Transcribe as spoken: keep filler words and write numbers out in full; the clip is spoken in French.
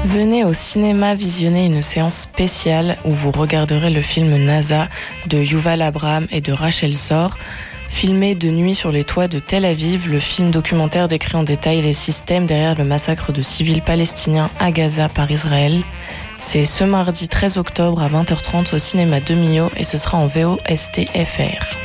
Venez au cinéma visionner une séance spéciale où vous regarderez le film NASA de Yuval Abraham et de Rachel Zor. Filmé de nuit sur les toits de Tel Aviv, le film documentaire décrit en détail les systèmes derrière le massacre de civils palestiniens à Gaza par Israël. C'est ce mardi treize octobre à vingt heures trente au cinéma de Millau et ce sera en V O S T F R.